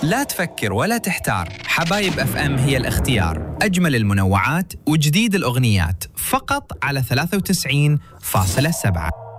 لا تفكر ولا تحتار، حبايب اف ام هي الاختيار. أجمل المنوعات وجديد الأغنيات فقط على 93.7.